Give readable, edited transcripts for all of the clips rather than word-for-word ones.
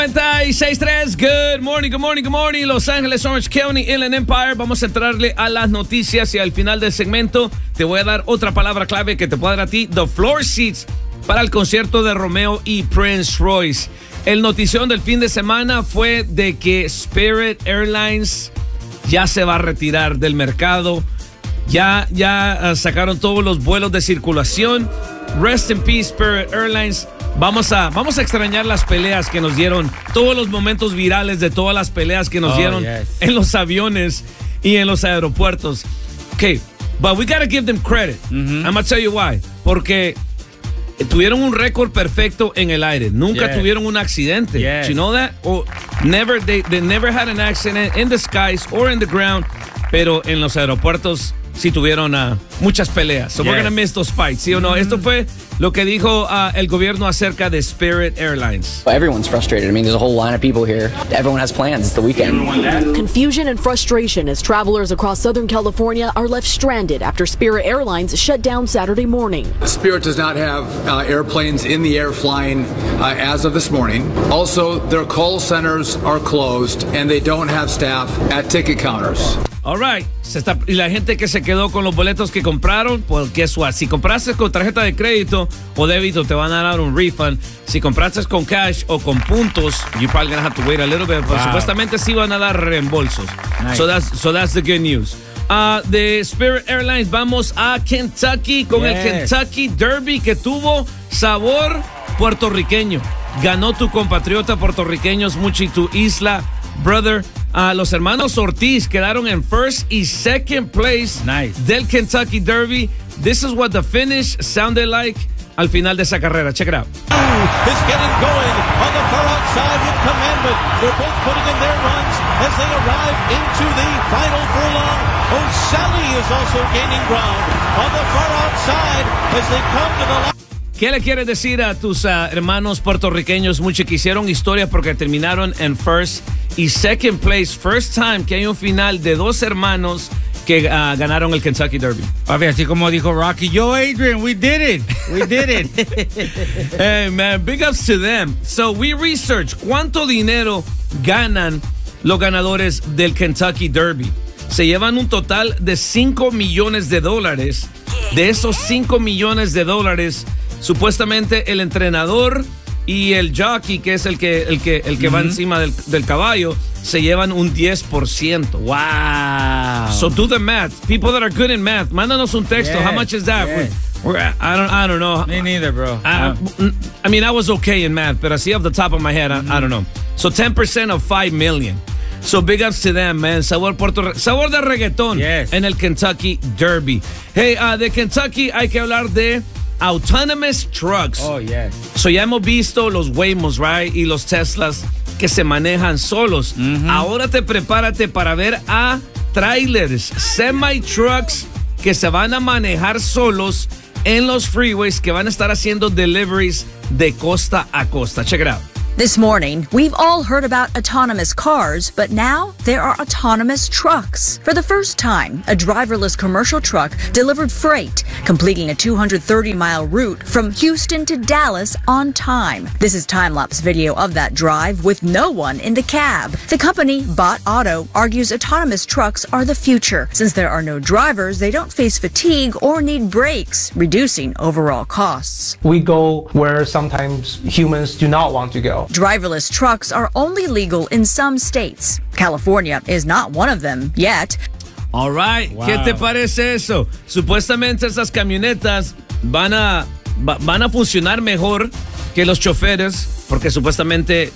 96.3, good morning, Los Ángeles, Orange County, Inland Empire. Vamos a entrarle a las noticias y al final del segmento te voy a dar otra palabra clave que te puede dar a ti, the floor seats para el concierto de Romeo y Prince Royce. El notición del fin de semana fue de que Spirit Airlines ya se va a retirar del mercado. Ya sacaron todos los vuelos de circulación. Rest in peace, Spirit Airlines. Vamos a extrañar las peleas que nos dieron, todos los momentos virales de todas las peleas que nos dieron en los aviones y en los aeropuertos. Okay, but we gotta give them credit. I'm gonna tell you why. Porque tuvieron un récord perfecto en el aire. Nunca tuvieron un accidente. Do you know that? Or they never had an accident in the skies or in the ground. Pero en los aeropuertos sí tuvieron muchas peleas. So we're gonna miss those fights, ¿sí o no? Esto fue lo que dijo el gobierno acerca de Spirit Airlines. Well, everyone's frustrated. I mean, there's a whole line of people here. Everyone has plans. It's the weekend. Confusion and frustration as travelers across Southern California are left stranded after Spirit Airlines shut down Saturday morning. Spirit does not have airplanes in the air flying as of this morning. Also, their call centers are closed and they don't have staff at ticket counters. All right. Y la gente que se quedó con los boletos que compraron, pues guess what? Si compraste con tarjeta de crédito o débito, te van a dar un refund. Si compraste con cash o con puntos, you're probably gonna have to wait a little bit. Pero supuestamente sí van a dar reembolsos. Nice. So that's the good news. De Spirit Airlines vamos a Kentucky con el Kentucky Derby que tuvo sabor puertorriqueño. Ganó tu compatriota puertorriqueños mucho y tu isla, brother. Los hermanos Ortiz quedaron en first y second place del Kentucky Derby. This is what the finish sounded like al final de esa carrera. Check it out. Is getting going on the far outside with Commandment. They're both putting in their runs as they arrive into the final furlong. O'Sally is also gaining ground on the far outside as they come to the line. ¿Qué le quieres decir a tus hermanos puertorriqueños mucho que hicieron historia porque terminaron en first y second place? First time que hay un final de dos hermanos que ganaron el Kentucky Derby. Papi, así como dijo Rocky, yo Adrian, we did it. Hey man, big ups to them. So we researched cuánto dinero ganan los ganadores del Kentucky Derby. Se llevan un total de $5 millones. De esos $5 millones, supuestamente el entrenador y el jockey, que es el que va encima del caballo, se llevan un 10%. Wow. So do the math. People that are good in math, mándanos un texto. How much is that? I don't know. Me neither, bro. I mean, I was okay in math, but I see off the top of my head, I don't know. So 10% of $5 million. So big ups to them, man. Sabor de reggaetón en el Kentucky Derby. Hey, de Kentucky hay que hablar de autonomous trucks. Oh, yes. So ya hemos visto los Waymos, right? Y los Teslas que se manejan solos. Ahora prepárate para ver a trailers, semi-trucks que se van a manejar solos en los freeways, que van a estar haciendo deliveries de costa a costa. Check it out. This morning, we've all heard about autonomous cars, but now there are autonomous trucks. For the first time, a driverless commercial truck delivered freight, completing a 230-mile route from Houston to Dallas on time. This is time-lapse video of that drive with no one in the cab. The company, Bot Auto, argues autonomous trucks are the future. Since there are no drivers, they don't face fatigue or need brakes, reducing overall costs. We go where sometimes humans do not want to go. Driverless trucks are only legal in some states. California is not one of them yet. All right. Wow. ¿Qué te parece eso? Supuestamente esas camionetas van a funcionar mejor que los choferes, porque supuestamente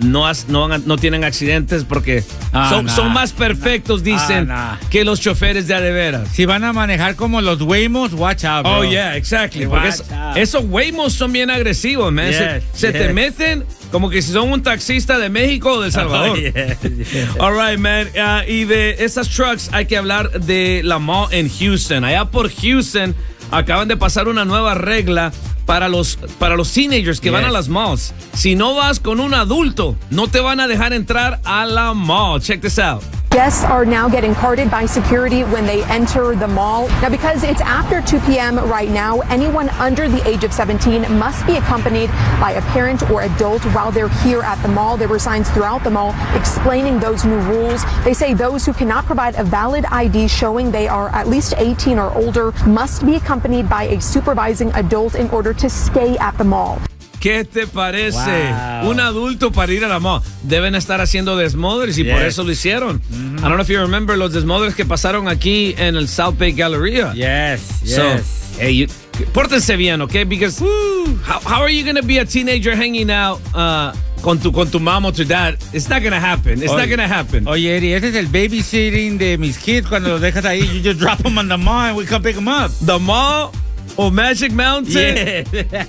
no tienen accidentes porque son más perfectos, dicen, que los choferes de a de veras. Si van a manejar como los Waymos, watch out, bro. Oh, yeah, exactly. Porque esos Waymos son bien agresivos, man. Se te meten como que si son un taxista de México o de El Salvador. All right, man. Y de esas trucks hay que hablar de la mall en Houston. Allá por Houston acaban de pasar una nueva regla para los teenagers que van a las malls. Si no vas con un adulto, no te van a dejar entrar a la mall. Check this out. Guests are now getting carded by security when they enter the mall. Now, because it's after 2 p.m. right now, anyone under the age of 17 must be accompanied by a parent or adult while they're here at the mall. There were signs throughout the mall explaining those new rules. They say those who cannot provide a valid ID showing they are at least 18 or older must be accompanied by a supervising adult in order to stay at the mall. ¿Qué te parece? Wow. Un adulto para ir a la mall. Deben estar haciendo desmodres y por eso lo hicieron. I don't know if you remember los desmodres que pasaron aquí en el South Bay Galleria. Yes. So, hey, pórtense bien, okay? Because how are you going to be a teenager hanging out con tu mom or tu dad? It's not going to happen. It's not going to happen. Oye, Eddie, este es el babysitting de mis kids. Cuando los dejas ahí, you just drop them on the mall and we come pick them up. The mall o Magic Mountain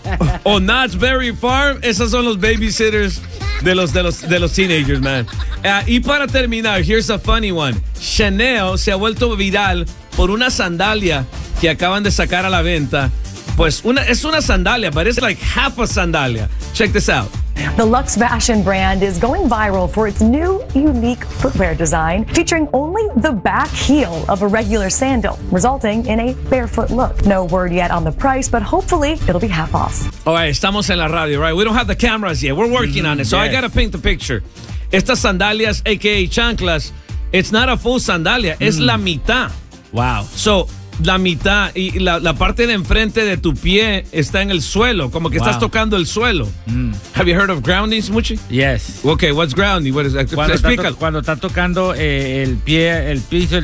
o Knott's Berry Farm, esos son los babysitters de los teenagers, man. Y para terminar, here's a funny one. Chanel se ha vuelto viral por una sandalia que acaban de sacar a la venta. Pues es una sandalia, but it's like half a sandalia. Check this out. The Luxe fashion brand is going viral for its new, unique footwear design, featuring only the back heel of a regular sandal, resulting in a barefoot look. No word yet on the price, but hopefully it'll be half off. All right, estamos en la radio, right? We don't have the cameras yet. We're working on it, so I gotta paint the picture. Estas sandalias, a.k.a. chanclas, it's not a full sandalia, es la mitad. Wow. So, la mitad y la parte de enfrente de tu pie está en el suelo, como que estás tocando el suelo. Have you heard of grounding, Smuchi? Yes. Okay, what's grounding? What is that? Cuando está tocando el pie, el piso,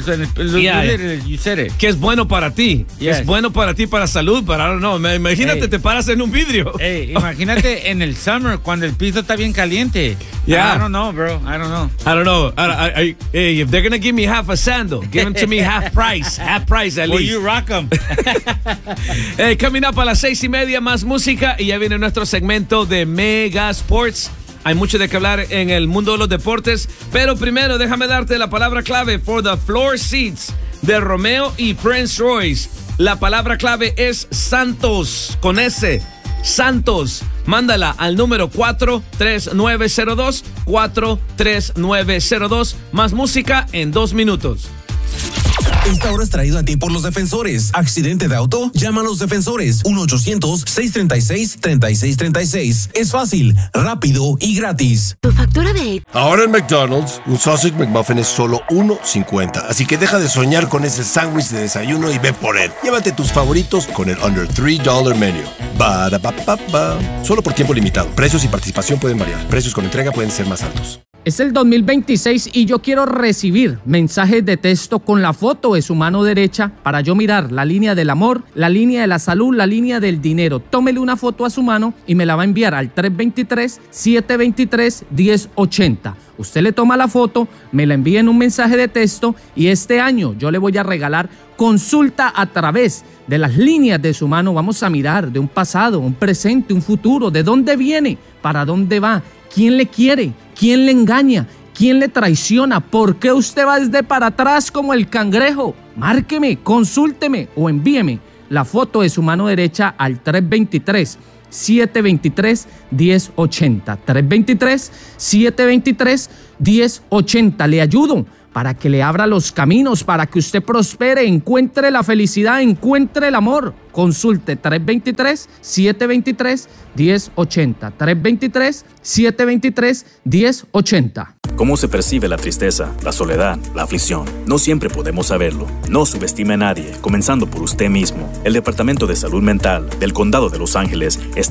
you said it. Que es bueno para ti. Yes. Es bueno para ti, para salud, para, I don't know. Imagínate, te paras en un vidrio. Imagínate en el summer, cuando el piso está bien caliente. Yeah. I don't know, bro. I don't know. Hey, if they're going to give me half a sandal, give them to me half price. Half price at least. You rock them. Hey, coming up a las 6:30, más música y ya viene nuestro segmento de Mega Sports. Hay mucho de qué hablar en el mundo de los deportes, pero primero déjame darte la palabra clave for the floor seats de Romeo y Prince Royce. La palabra clave es Santos, con S. Santos. Mándala al número 43902, 43902. Más música en 2 minutos. Esta hora es traído a ti por los defensores. ¿Accidente de auto? Llama a los defensores. 1-800-636-3636. Es fácil, rápido y gratis. Tu factura de... Ahora en McDonald's, un Sausage McMuffin es solo $1.50. Así que deja de soñar con ese sándwich de desayuno y ve por él. Llévate tus favoritos con el Under $3 Menu. Ba-da-ba-ba-ba. Solo por tiempo limitado. Precios y participación pueden variar. Precios con entrega pueden ser más altos. Es el 2026 y yo quiero recibir mensajes de texto con la foto de su mano derecha para yo mirar la línea del amor, la línea de la salud, la línea del dinero. Tómele una foto a su mano y me la va a enviar al 323-723-1080. Usted le toma la foto, me la envía en un mensaje de texto y este año yo le voy a regalar consulta a través de las líneas de su mano. Vamos a mirar de un pasado, un presente, un futuro, de dónde viene, para dónde va, quién le quiere, quién le engaña, quién le traiciona, por qué usted va desde para atrás como el cangrejo. Márqueme, consúlteme o envíeme la foto de su mano derecha al 323-723-1080. 323-723-1080. Le ayudo para que le abra los caminos, para que usted prospere, encuentre la felicidad, encuentre el amor. Consulte 323-723-1080. 323-723-1080. ¿Cómo se percibe la tristeza, la soledad, la aflicción? No siempre podemos saberlo. No subestime a nadie, comenzando por usted mismo. El Departamento de Salud Mental del Condado de Los Ángeles está